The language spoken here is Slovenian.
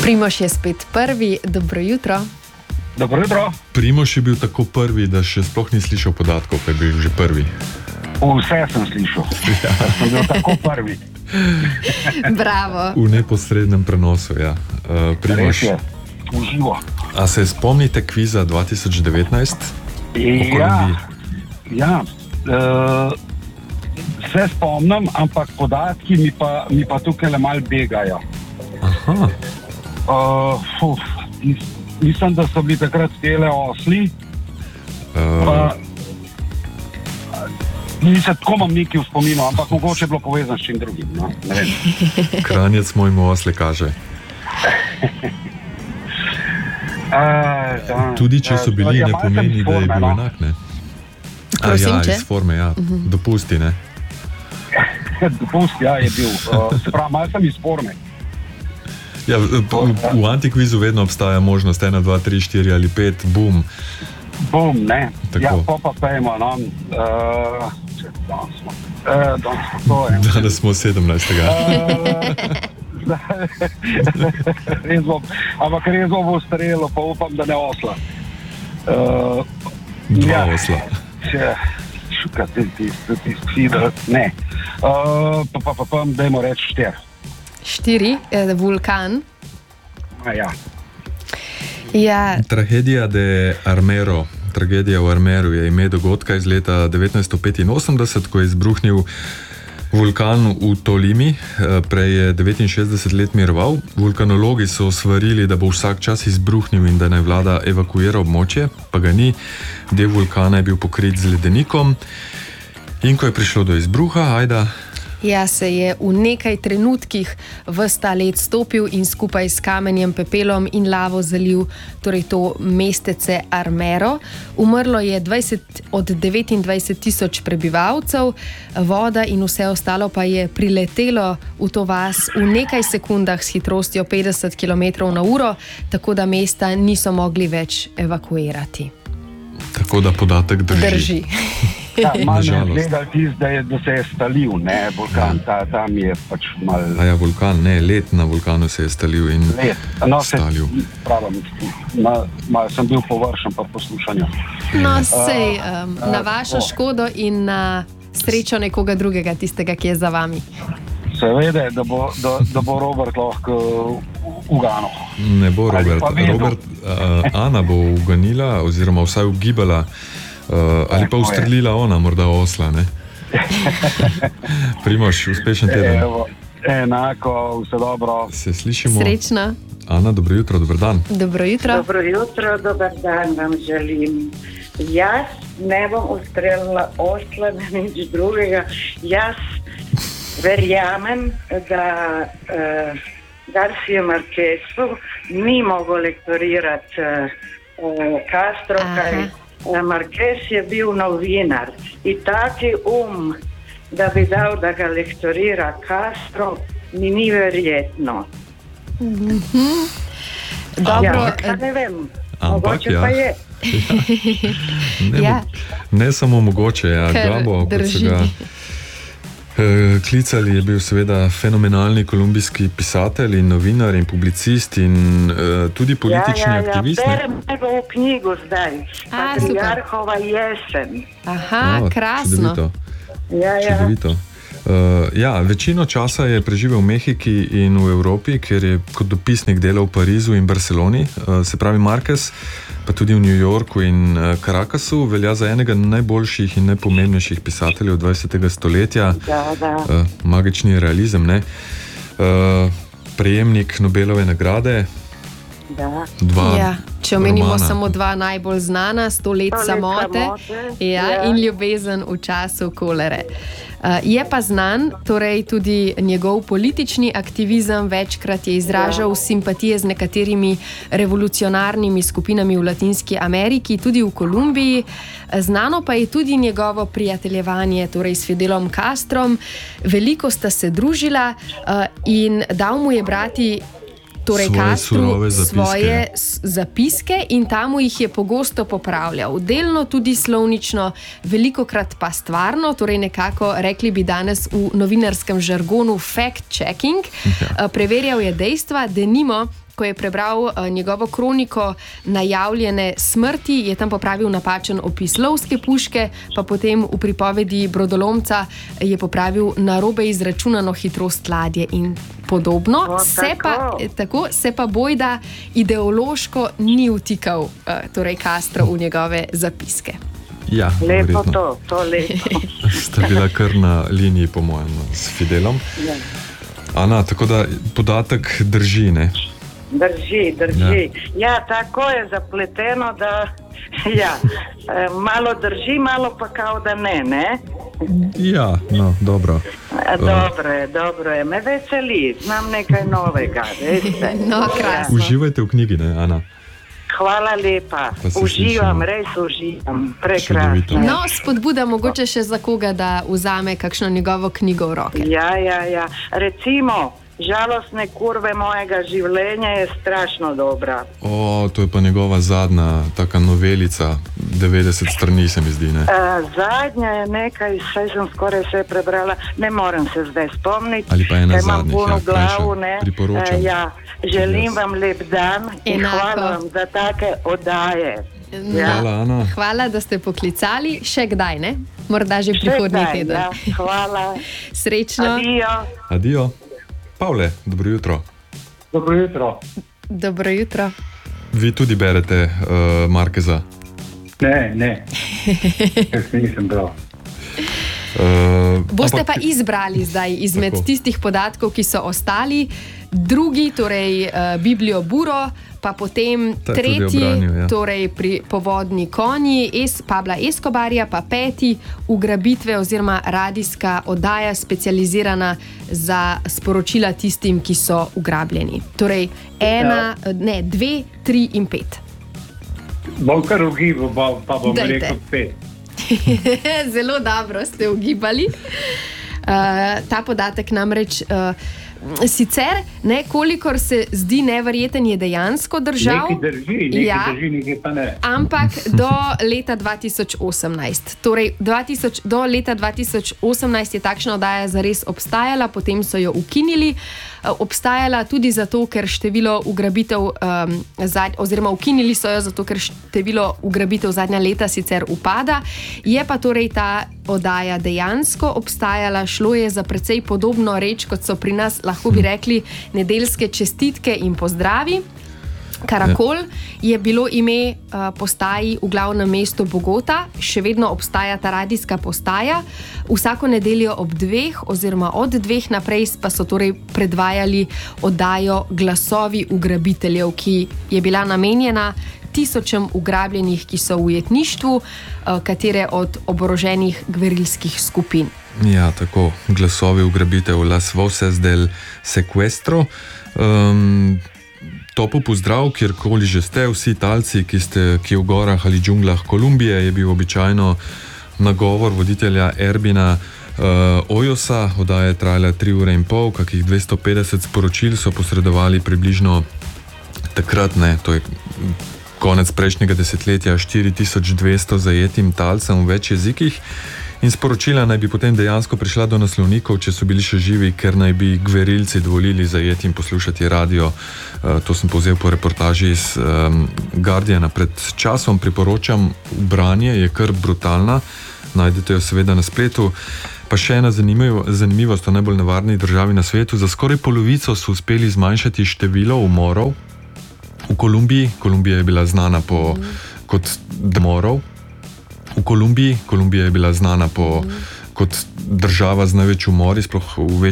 Primož je spet prvi, dobro jutro. Dobro jutro. Primož je bil tako prvi, da še sploh ni slišal podatkov, pa je bil že prvi. Vse sem slišal, sem bil tako prvi. Bravo. V neposrednem prenosu, ja. Primož, uživo. A se spomnite kviza 2019? Ja. Se spomnim, ampak podatki mi pa tukaj le malo begajo. Aha. Mislim, da so bili takrat tele osli. Nisem tako imam nekaj v spominu, ampak mogoče je bilo povezano s čim drugim. No? Ne vem. Kranjec mojmu osle kaže. Tudi če so bili, ne pomeni, da je bil enak, ne? Iz forme, ja. Dopusti, ne? Dopusti, ja, je bil. Sprav, malo sem iz forme. Ja, v antikvizu vedno obstaja možnost 1, 2, 3, 4 ali 5, bum. Bum, ne. Tako. Ja, pa pejmo, no. Danes smo 17. Ampak res bo starelo, pa upam, da ne osla. Dva osla. Šuka, ne. Dajmo reči 4. 4, vulkan. Ja. Tragedija de Armero. Tragedija v Armeru je ime dogodka iz leta 1985, ko je izbruhnil vulkan v Tolimi. Prej je 69 let miroval. Vulkanologi so svarili, da bo vsak čas izbruhnil in da naj vlada evakuira območje, pa ga ni. Del vulkana je bil pokrit z ledenikom. In ko je prišlo do izbruha, ajda... Ja, se je v nekaj trenutkih ves ta led stopil in skupaj s kamenjem, pepelom in lavo zalil torej to mestece Armero. Umrlo je 20 od 29 tisoč prebivalcev, voda in vse ostalo pa je priletelo v to vas v nekaj sekundah s hitrostjo 50 km/h, tako da mesta niso mogli več evakuirati. Tako da podatek drži. Ja, malo ne gledal tisti, da se je stalil, ne, vulkan, tam je pač malo... Ja, vulkan, ne, led na vulkanu se je stalil in stalil. Pravim, malo sem bil površen pa poslušanju. No, sej, na vašo škodo in na srečo nekoga drugega, tistega, ki je za vami. Seveda, da bo Robert lahko uganil. Ne bo Robert. Ana bo uganila, oziroma vsaj ugibala, ali pa ustrelila ona, morda osla, ne? Primož, uspešen teden. Enako, vse dobro. Se slišimo. Srečno. Ana, dobro jutro, dober dan. Dobro jutro. Dobro jutro, dober dan vam želim. Jaz ne bom ustrelila osla, nič drugega. Jaz verjamem, da Garcia Marquezu ni mogel lektorirati Castro, kaj Marquez je bil novinar in taki da bi dal, da ga lektorira Castro, mi ni verjetno. Dobro. Ja, ne vem, ampak mogoče pa je. Ne samo mogoče, ja, Gabo, kot so ga klicali, je bil seveda fenomenalni kolumbijski pisatelj in novinar in publicist in tudi politični aktivist. Ja, berem njegovo knjigo zdaj, Patriarhova jesen. Aha, krasno. Čudovito. Ja, večino časa je preživel v Mehiki in v Evropi, kjer je kot dopisnik delal v Parizu in Barceloni. Se pravi, Marquez pa tudi v New Yorku in Caracasu velja za enega najboljših in najpomembnejših pisateljev 20. stoletja. Magični realizem, ne? Prejemnik Nobelove nagrade. Če omenimo samo dva najbolj znana, 100 let samote in ljubezen v času kolere. Je pa znan, torej tudi njegov politični aktivizem, večkrat je izražal simpatije z nekaterimi revolucionarnimi skupinami v Latinski Ameriki, tudi v Kolumbiji. Znano pa je tudi njegovo prijateljevanje, torej s Fidelom Castrom. Veliko sta se družila in dal mu je brati torej Castru svoje zapiske in tam jih je pogosto popravljal. Delno tudi slovnično, velikokrat pa stvarno, torej nekako rekli bi danes v novinarskem žargonu fact-checking. Preverjal je dejstva, denimo, ko je prebral njegovo kroniko najavljene smrti, je tam popravil napačen opis lovske puške, pa potem v pripovedi Brodolomca je popravil narobe izračunano hitrost ladje in podobno. Se pa bojda ideološko ni vtikal torej Castro v njegove zapiske. Ja, lepo to lepo. Sta bila kar na liniji, po mojem, s Fidelom. Ja. Ana, tako da podatek drži, ne? Drži. Ja, tako je zapleteno, da malo drži, malo pa kao da ne? Ja, no, dobro. Dobro je. Me veseli, znam nekaj novega. No, krasno. Uživajte v knjigi, ne, Ana? Hvala lepa. Uživam, res uživam. Prekrasno. No, spodbuda mogoče še za koga, da vzame kakšno njegovo knjigo v roke. Ja. Recimo, Žalostne kurve mojega življenja je strašno dobra. To je pa njegova zadnja taka novelica, 90 strani se mi zdi, ne? Zadnja je nekaj, saj sem skoraj vse prebrala, ne morem se zdaj spomniti. Ali pa ena zadnjih, priporočam. Želim vam lep dan in hvala vam za take oddaje. Hvala, Ana. Hvala, da ste poklicali. Še kdaj, ne? Morda že prihodnji teden. Ja, hvala. Srečno. Adijo. Pavle, dobro jutro. Dobro jutro. Vi tudi berete Markeza? Ne. Jaz nisem bral. Boste pa izbrali zdaj izmed tistih podatkov, ki so ostali, drugi, torej Biblijo Buro, pa potem tretji, torej Povodni konji Pabla Escobarja, pa peti Ugrabitve oziroma radijska oddaja specializirana za sporočila tistim, ki so ugrabljeni. Torej 1, 2, 3 in 5. Bom kar ugibal, pa bom rekel 5. Zelo dobro ste ugibali. Ta podatek namreč sicer, kolikor se zdi neverjeten, je dejansko držal. Nekaj drži, nekaj pa ne. Ampak do leta 2018. Torej, do leta 2018 je takšna oddaja zares obstajala, potem so jo ukinili. Obstajala tudi zato, ker število ugrabitev, oziroma ukinili so jo zato, ker število ugrabitev zadnja leta sicer upada. Je pa torej ta oddaja dejansko obstajala, šlo je za precej podobno reč, kot so pri nas, lahko bi rekli, nedeljske čestitke in pozdravi. Karakol je bilo ime postaji v glavnem mestu Bogota, še vedno obstaja ta radijska postaja. Vsako nedeljo ob 2 oziroma od 2 naprej pa so torej predvajali oddajo Glasovi ugrabiteljev, ki je bila namenjena tisočem ugrabljenih, ki so v ujetništvu katere od oboroženih gverilskih skupin. Ja, tako, Glasovi ugrabitev, Las Voces del Sequestro. Topo pozdrav, kjerkoli že ste, vsi talci, ki v gorah ali džunglah Kolumbije, je bil običajno nagovor voditelja Erbina Ojosa. Oddaja je trajala 3 ure in pol, kakih 250 sporočil so posredovali približno takrat, to je konec prejšnjega desetletja, 4200 zajetim talcem v več jezikih. In sporočila naj bi potem dejansko prišla do naslovnikov, če so bili še živi, ker naj bi gverilci dovolili zajetim poslušati radio. To sem povzel po reportaži iz Guardiana pred časom. Priporočam branje, je kar brutalna. Najdete jo seveda na spletu. Pa še ena zanimivost o najbolj nevarni državi na svetu. Za skoraj polovico so uspeli zmanjšati število umorov v Kolumbiji. Kolumbija je bila znana kot umorov. Kolumbija je bila znana kot država z največ umori, sploh v